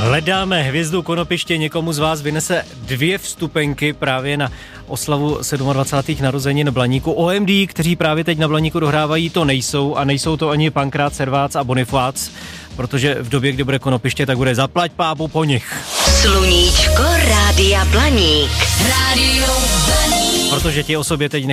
Hledáme hvězdu Konopiště, někomu z vás vynese 2 vstupenky právě na oslavu 27. narozenin Blaníku. OMD, kteří právě teď na Blaníku dohrávají, to nejsou a nejsou to ani Pankrát, Servác a Bonifác, protože v době, kdy bude Konopiště, tak bude zaplať pápu po nich. Sluníčko Rádia Blaník. Rádio Blaník. Protože ti o sobě teď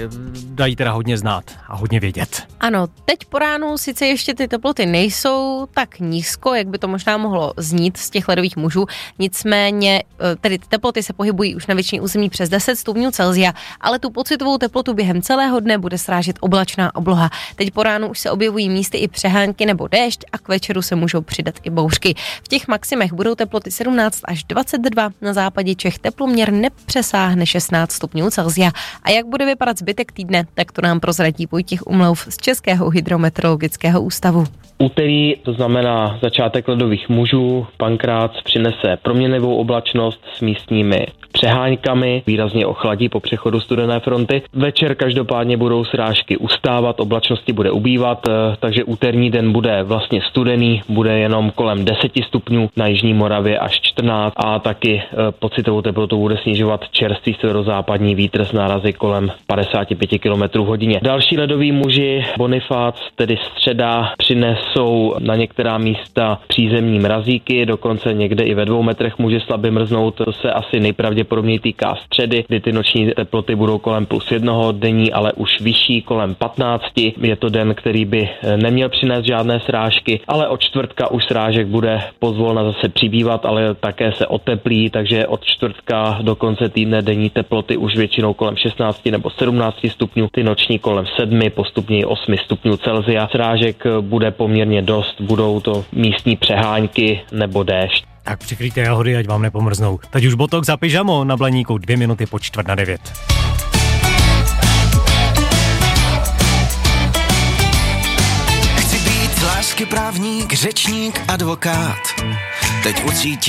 dají teda hodně znát a hodně vědět. Ano, teď po ránu sice ještě ty teploty nejsou tak nízko, jak by to možná mohlo znít z těch ledových mužů, nicméně tedy ty teploty se pohybují už na většině území přes 10 stupňů Celsia, ale tu pocitovou teplotu během celého dne bude srážet oblačná obloha. Teď po ránu už se objevují místy i přehánky nebo déšť a k večeru se můžou přidat i bouřky. V těch maximech budou teploty 17 až 22, na západě Čech teploměr nepřesáhne 16 stupňů Celsia. A jak bude vypadat zbytek týdne, tak to nám prozradí Vojtěch Umlauf z Českého hydrometeorologického ústavu. Úterý, to znamená začátek ledových mužů, Pankrác přinese proměnlivou oblačnost s místními přeháňkami, výrazně ochladí po přechodu studené fronty. Večer každopádně budou srážky ustávat, oblačnosti bude ubývat, takže úterní den bude vlastně studený, bude jenom kolem 10 stupňů, na jižní Moravě až 14 a taky pocitovou teplotu bude snižovat čerstvý severozápadní vítr s nárazy kolem 55 km hodině. Další ledoví muži, Bonifác, tedy středa, přinesou na některá místa přízemní mrazíky, dokonce někde i ve 2 metrech může slabě mrznout, to se asi nejpravděpodobněji týká středy, kdy ty noční teploty budou kolem +1, denní ale už vyšší kolem 15. Je to den, který by neměl přinést žádné srážky, ale od čtvrtka už srážek bude pozvolna zase přibývat, ale také se oteplí, takže od čtvrtka do konce týdne denní teploty už většinou kolem 16 nebo 17 stupňů, ty noční kolem 7, postupně 8 stupňů Celsia. Srážek bude poměrně dost, budou to místní přehánky nebo déšť. Tak přikryjte jahody, ať vám nepomrznou. Teď už Botox za pyžamo na Blaníku, 2 minuty po 8:45. Chci být lásky právník, řečník, advokát. Teď ucítím